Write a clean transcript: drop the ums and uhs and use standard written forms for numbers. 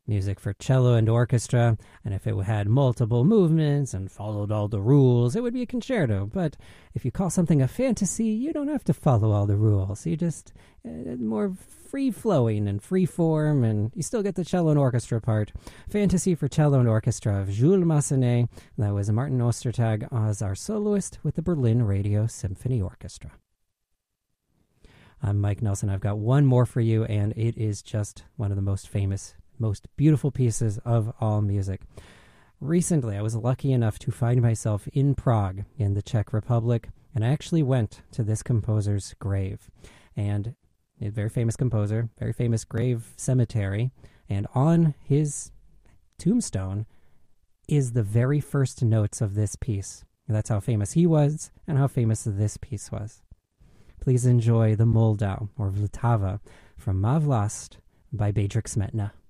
music for cello and orchestra, and if it had multiple movements and followed all the rules, it would be a concerto. But if you call something a fantasy, you don't have to follow all the rules. You just more free-flowing and free-form, and you still get the cello and orchestra part. Fantasy for Cello and Orchestra of Jules Massenet. That was Martin Ostertag as our soloist with the Berlin Radio Symphony Orchestra. I'm Mike Nelson. I've got one more for you, and it is just one of the most famous, most beautiful pieces of all music. Recently, I was lucky enough to find myself in Prague, in the Czech Republic, and I actually went to this composer's grave. And a very famous composer, very famous grave cemetery, and on his tombstone is the very first notes of this piece. And that's how famous he was and how famous this piece was. Please enjoy the Moldau, or Vltava, from Ma Vlast by Bedřich Smetana.